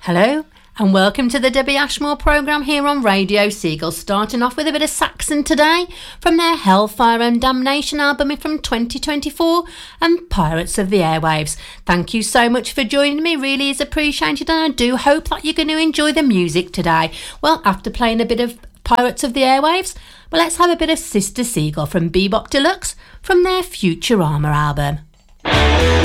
Hello and welcome to the Debbie Ashmore programme here on Radio Seagull, starting off with a bit of Saxon today from their Hellfire and Damnation album from 2024 and Pirates of the Airwaves. Thank you so much for joining me, really is appreciated, and I do hope that you're going to enjoy the music today. Well, after playing a bit of Pirates of the Airwaves, well, let's have a bit of Sister Seagull from Bebop Deluxe from their Futurama album.